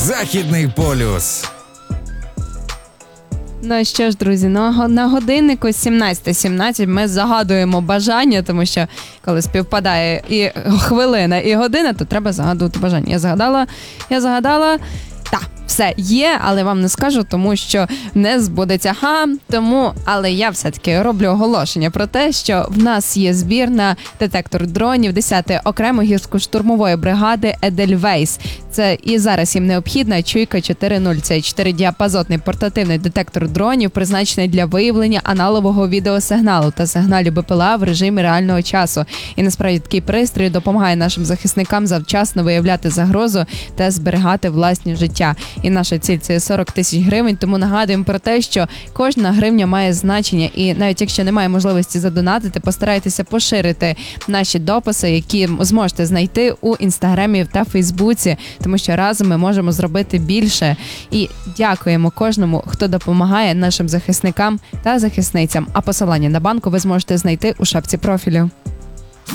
Західний полюс. Ну що ж, друзі, на годиннику 17:17 ми загадуємо бажання, тому що коли співпадає і хвилина, і година, то треба загадувати бажання. Я загадала. Так, все є, але вам не скажу, тому що не збудеться. Але я все-таки роблю оголошення про те, що в нас є збір на детектор дронів 10-ї окремої гірсько-штурмової бригади Едельвейс. Це і зараз їм необхідна чуйка 4.0. Це 4-діапазотний портативний детектор дронів, призначений для виявлення аналогового відеосигналу та сигналів БПЛА в режимі реального часу. І насправді такий пристрій допомагає нашим захисникам завчасно виявляти загрозу та зберігати власні життя. І наша ціль – це 40 тисяч гривень, тому нагадуємо про те, що кожна гривня має значення. І навіть якщо немає можливості задонатити, постарайтеся поширити наші дописи, які зможете знайти у Інстаграмі та Фейсбуці, тому що разом ми можемо зробити більше. І дякуємо кожному, хто допомагає нашим захисникам та захисницям. А посилання на банку ви зможете знайти у шапці профілю.